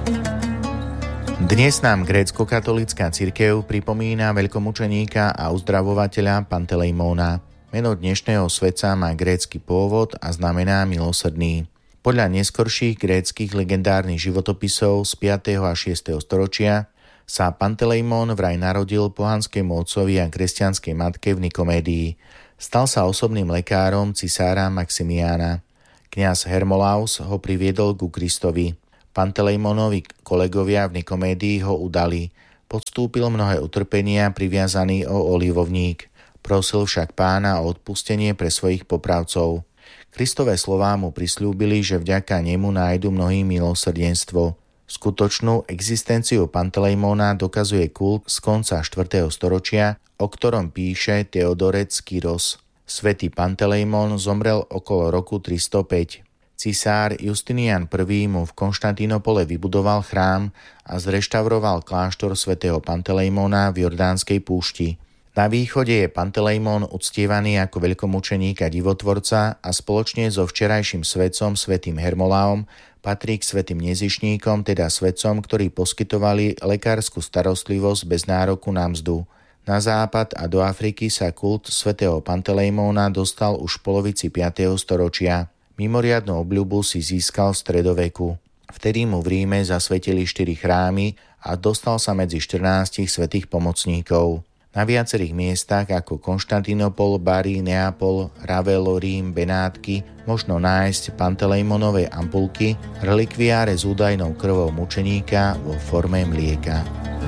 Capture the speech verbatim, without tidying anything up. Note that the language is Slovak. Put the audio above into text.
Dnes nám grécko-katolícka cirkev pripomína veľkomučeníka a uzdravovateľa Pantelejmóna. Meno dnešného svätca má grécky pôvod a znamená milosrdný. Podľa neskorších gréckych legendárnych životopisov z piateho a šiesteho storočia sa Pantelejmón vraj narodil pohanskému otcovi a kresťanskej matke v Nikomédii. Stal sa osobným lekárom cisára Maximiána. Kňaz Hermolaus ho priviedol ku Kristovi. Pantelejmónovi kolegovia v Nikomédii ho udali. Podstúpil mnohé utrpenia priviazaný o olivovník. Prosil však Pána o odpustenie pre svojich popravcov. Kristové slová mu prisľúbili, že vďaka nemu nájdu mnohí milosrdenstvo. Skutočnú existenciu Pantelejmóna dokazuje kult z konca štvrtého storočia, o ktorom píše Teodorec Kyros. Svätý Pantelejmón zomrel okolo roku tristopäť. Cisár Justinian I. mu v Konštantínopole vybudoval chrám a zreštauroval kláštor svätého Pantelejmóna v Jordánskej púšti. Na východe je Pantelejmón uctievaný ako veľkomučeník a divotvorca a spoločne so včerajším svätcom svätým Hermolaom patrí k svätým nezišníkom, teda svätcom, ktorí poskytovali lekársku starostlivosť bez nároku na mzdu. Na západ a do Afriky sa kult svätého Pantelejmóna dostal už v polovici piateho storočia. Mimoriadnu obľubu si získal v stredoveku. Vtedy mu v Ríme zasvetili štyri chrámy a dostal sa medzi štrnástich svätých pomocníkov. Na viacerých miestach ako Konštantínopol, Bari, Neapol, Ravello, Rím, Benátky možno nájsť Pantelejmonové ampulky, relikviáre s údajnou krvou mučeníka vo forme mlieka.